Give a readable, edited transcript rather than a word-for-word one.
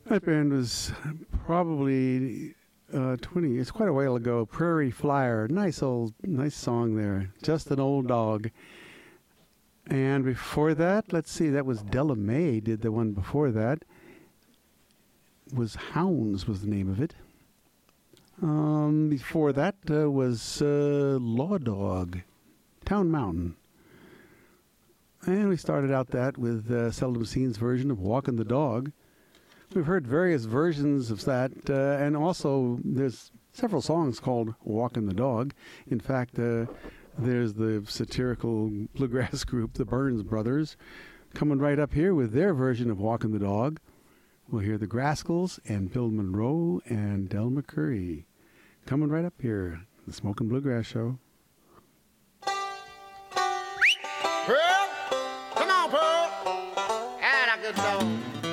That band was probably 20. It's quite a while ago. Prairie Flyer. Nice song there. Just an Old Dog. And before that, let's see, that was Della Mae did the one before that. Was Hounds was the name of it. Before that was Law Dog, Town Mountain. And we started out that with Seldom Seen's version of Walking the Dog. We've heard various versions of that, and also there's several songs called Walking the Dog. In fact, there's the satirical bluegrass group, the Burns Brothers, coming right up here with their version of Walking the Dog. We'll hear the Grascals and Bill Monroe and Del McCoury coming right up here, the Smokin' Bluegrass Show. Pearl, come on, Pearl. And a good dog.